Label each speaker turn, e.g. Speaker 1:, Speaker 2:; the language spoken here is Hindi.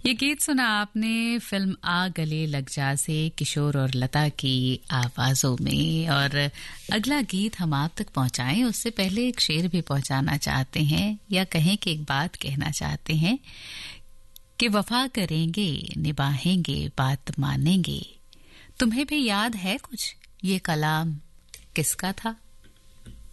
Speaker 1: ये गीत सुना आपने फिल्म आ गले लग जा से किशोर और लता की आवाजों में। और अगला गीत हम आप तक पहुंचाएं उससे पहले एक शेर भी पहुंचाना चाहते हैं, या कहें कि एक बात कहना चाहते हैं कि वफा करेंगे, निभाएंगे, बात मानेंगे। तुम्हें भी याद है कुछ ये कलाम किसका था?